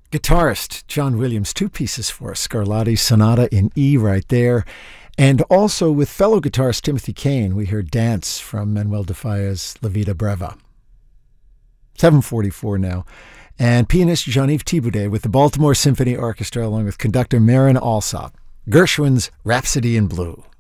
Guitarist John Williams, two pieces for us. Scarlatti Sonata in E right there. And also with fellow guitarist Timothy Kane, we hear Dance from Manuel de Falla's La Vida Breva. 7:44 now. And pianist Jean-Yves Thibaudet with the Baltimore Symphony Orchestra along with conductor Marin Alsop. Gershwin's Rhapsody in Blue.